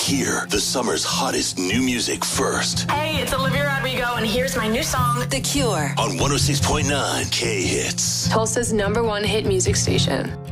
hear the summer's hottest new music first. Hey, it's Olivia Rodrigo, and here's my new song, The Cure. On 106.9 K-Hits. Tulsa's #1 hit music station.